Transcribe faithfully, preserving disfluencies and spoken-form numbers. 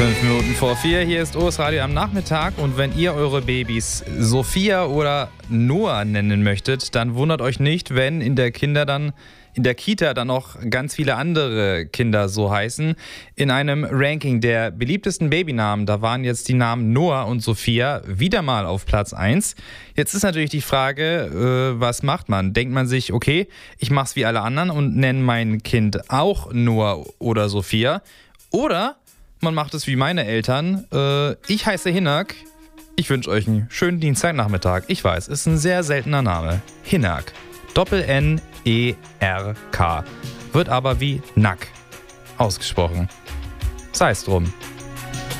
Fünf Minuten vor vier, hier ist O S Radio am Nachmittag und wenn ihr eure Babys Sophia oder Noah nennen möchtet, dann wundert euch nicht, wenn in der Kinder dann in der Kita dann noch ganz viele andere Kinder so heißen. In einem Ranking der beliebtesten Babynamen, da waren jetzt die Namen Noah und Sophia wieder mal auf Platz eins. Jetzt ist natürlich die Frage, äh, was macht man? Denkt man sich, okay, ich mach's wie alle anderen und nenne mein Kind auch Noah oder Sophia? Oder man macht es wie meine Eltern. Äh, ich heiße Hinak. Ich wünsche euch einen schönen Dienstagnachmittag. Ich weiß, ist ein sehr seltener Name. Hinak. Doppel-N E R K. Wird aber wie Nack ausgesprochen. Sei es drum.